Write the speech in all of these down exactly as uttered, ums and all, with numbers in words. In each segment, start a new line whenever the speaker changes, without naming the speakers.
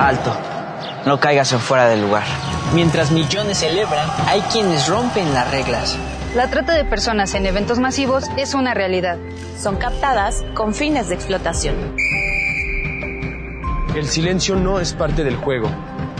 Alto, no caigas en fuera del lugar. Mientras millones celebran, hay quienes rompen las reglas.
La trata de personas en eventos masivos es una realidad.
Son captadas con fines de explotación.
El silencio no es parte del juego.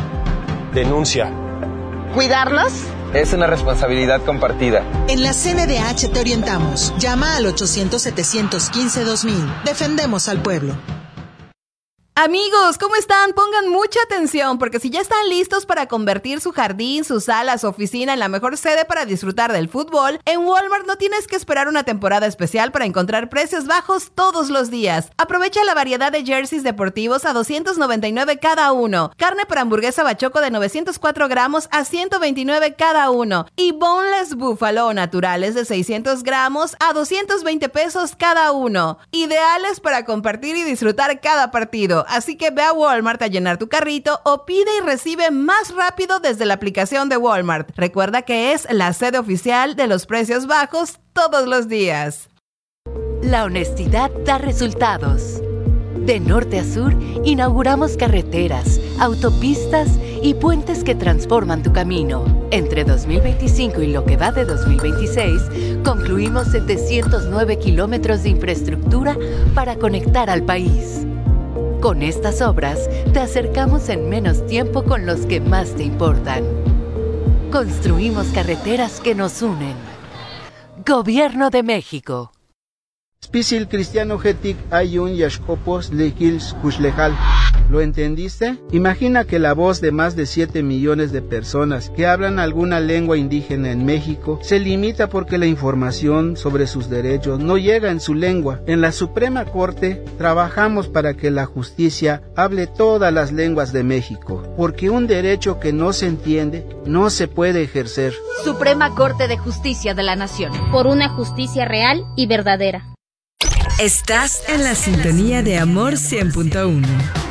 Denuncia.
¿Cuidarlos?
Es una responsabilidad compartida.
En la C N D H te orientamos. Llama al ochocientos, setecientos quince, dos mil. Defendemos al pueblo.
Amigos, ¿cómo están? Pongan mucha atención porque si ya están listos para convertir su jardín, su sala, su oficina en la mejor sede para disfrutar del fútbol, en Walmart no tienes que esperar una temporada especial para encontrar precios bajos todos los días. Aprovecha la variedad de jerseys deportivos a doscientos noventa y nueve cada uno, carne para hamburguesa bachoco de novecientos cuatro gramos a ciento veintinueve cada uno y boneless búfalo naturales de seiscientos gramos a doscientos veinte pesos cada uno. Ideales para compartir y disfrutar cada partido. Así que ve a Walmart a llenar tu carrito o pide y recibe más rápido desde la aplicación de Walmart. Recuerda que es la sede oficial de los precios bajos todos los días.
La honestidad da resultados. De norte a sur, inauguramos carreteras, autopistas y puentes que transforman tu camino. Entre dos mil veinticinco y lo que va de dos mil veintiséis, concluimos setecientos nueve kilómetros de infraestructura para conectar al país. Con estas obras, te acercamos en menos tiempo con los que más te importan. Construimos carreteras que nos unen. Gobierno de México.
Spisil cristiano getic ayun yashkopos lehils kushlejal. ¿Lo entendiste? Imagina que la voz de más de siete millones de personas que hablan alguna lengua indígena en México se limita porque la información sobre sus derechos no llega en su lengua. En la Suprema Corte trabajamos para que la justicia hable todas las lenguas de México, porque un derecho que no se entiende no se puede ejercer.
Suprema Corte de Justicia de la Nación.
Por una justicia real y verdadera.
Estás en la sintonía de Amor cien punto uno.